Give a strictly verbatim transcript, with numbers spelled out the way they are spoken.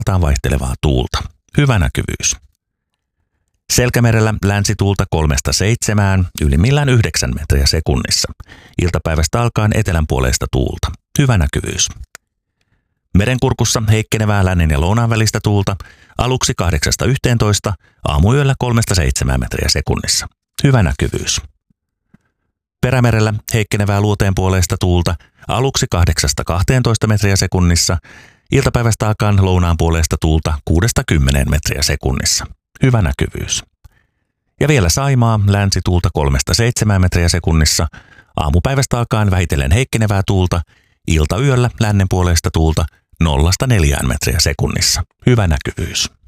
suuntaan vaihtelevaa tuulta. Hyvä näkyvyys. Selkämerellä länsituulta kolmesta seitsemään, ylimmillään yhdeksän metriä sekunnissa. Iltapäivästä alkaen etelänpuoleista tuulta. Hyvä näkyvyys. Merenkurkussa heikkenevää lännen ja lounaan välistä tuulta, aluksi kahdeksasta yhteentoista, aamuyöllä kolmesta seitsemään metriä sekunnissa. Hyvä näkyvyys. Perämerellä heikkenevää luoteenpuoleista tuulta, aluksi kahdeksasta kahteentoista metriä sekunnissa, iltapäivästä alkaen lounaan puoleista tuulta kuudesta kymmeneen metriä sekunnissa. Hyvä näkyvyys. Ja vielä Saimaa, länsituulta kolmesta seitsemään metriä sekunnissa, aamupäivästä alkaen vähitellen heikkenevää tuulta, iltayöllä lännen puoleista tuulta nollasta neljään metriä sekunnissa. Hyvä näkyvyys.